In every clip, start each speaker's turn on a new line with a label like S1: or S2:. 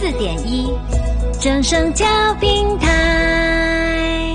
S1: 94.1正声教平台。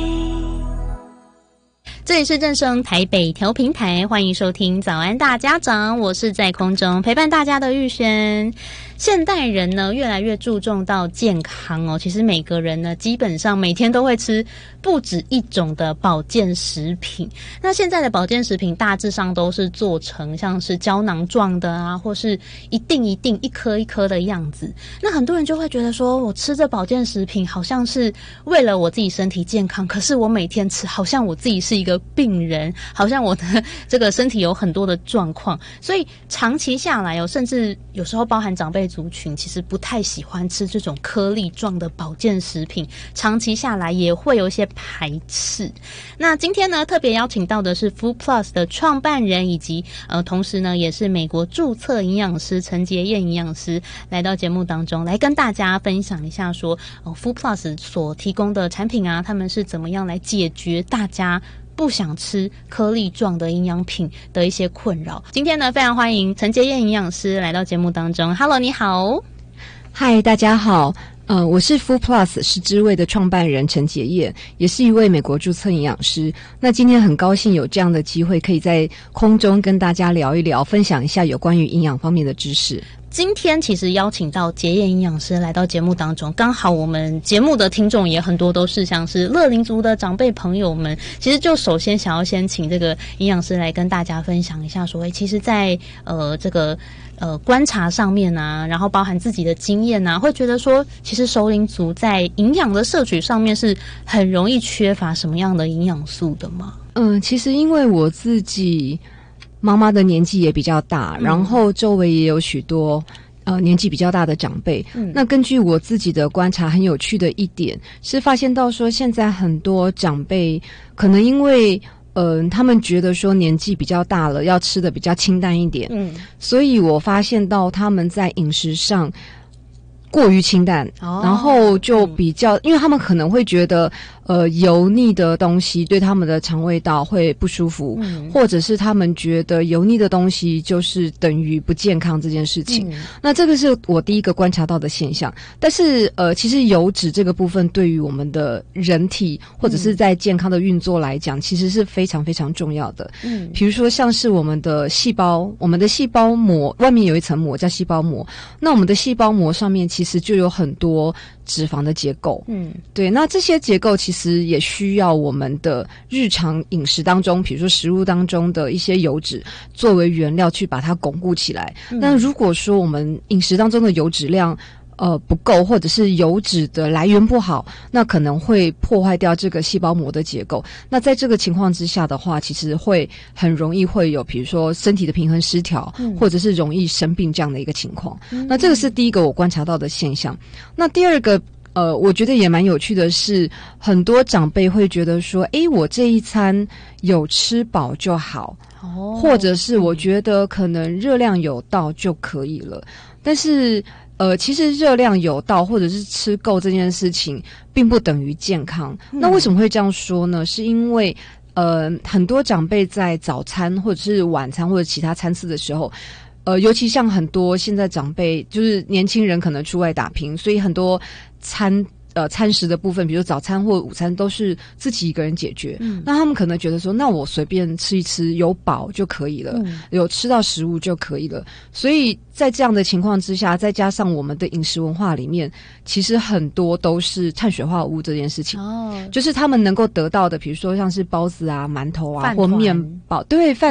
S2: 这里是正声台北调频台，欢迎收听早安大家长，我是在空中陪伴大家的玉轩。现代人呢越来越注重到健康哦，其实每个人呢基本上每天都会吃不止一种的保健食品。那现在的保健食品大致上都是做成像是胶囊状的啊，或是一定一颗一颗的样子。那很多人就会觉得说，我吃这保健食品好像是为了我自己身体健康，可是我每天吃好像我自己是一个病人，好像我的这个身体有很多的状况，所以长期下来哦，甚至有时候包含长辈族群其实不太喜欢吃这种颗粒状的保健食品，长期下来也会有一些排斥。那今天呢特别邀请到的是 Food Plus 的创办人，以及同时呢也是美国注册营养师陈洁燕营养师来到节目当中，来跟大家分享一下说Food Plus 所提供的产品啊，他们是怎么样来解决大家不想吃颗粒状的营养品的一些困扰。今天呢非常欢迎陈洁燕营养师来到节目当中。 Hello， 你好。
S3: 嗨，大家好。我是 Food Plus 是知味的创办人陈洁燕，也是一位美国注册营养师。那今天很高兴有这样的机会，可以在空中跟大家聊一聊，分享一下有关于营养方面的知识。
S2: 今天其实邀请到洁燕营养师来到节目当中，刚好我们节目的听众也很多都是像是乐龄族的长辈朋友们，其实就首先想要先请这个营养师来跟大家分享一下说，其实在这个观察上面啊，然后包含自己的经验啊，会觉得说其实熟龄族在营养的摄取上面是很容易缺乏什么样的营养素的吗？
S3: 其实因为我自己妈妈的年纪也比较大，然后周围也有许多年纪比较大的长辈。那根据我自己的观察，很有趣的一点是发现到说，现在很多长辈可能因为他们觉得说年纪比较大了，要吃的比较清淡一点，所以我发现到他们在饮食上过于清淡，然后就比较，因为他们可能会觉得油腻的东西对他们的肠胃道会不舒服，或者是他们觉得油腻的东西就是等于不健康这件事情。那这个是我第一个观察到的现象。但是其实油脂这个部分对于我们的人体或者是在健康的运作来讲，其实是非常非常重要的。比如说像是我们的细胞膜外面有一层膜叫细胞膜，那我们的细胞膜上面其实就有很多脂肪的结构。对，那这些结构其实也需要我们的日常饮食当中，比如说食物当中的一些油脂作为原料去把它巩固起来。那如果说我们饮食当中的油脂量不够，或者是油脂的来源不好，那可能会破坏掉这个细胞膜的结构。那在这个情况之下的话，其实会很容易会有比如说身体的平衡失调，或者是容易生病这样的一个情况。那这个是第一个我观察到的现象。那第二个我觉得也蛮有趣的是，很多长辈会觉得说，我这一餐有吃饱就好，或者是我觉得可能热量有到就可以了。但是其实热量有到或者是吃够这件事情并不等于健康。那为什么会这样说呢？是因为很多长辈在早餐或者是晚餐或者其他餐次的时候，尤其像很多现在长辈就是年轻人可能出外打拼，所以很多餐食的部分，比如早餐或午餐都是自己一个人解决。那他们可能觉得说，那我随便吃一吃，有饱就可以了，有吃到食物就可以了。所以在这样的情况之下，再加上我们的饮食文化里面，其实很多都是碳水化合物这件事情。就是他们能够得到的，比如说像是包子啊、馒头啊或面包，对，饭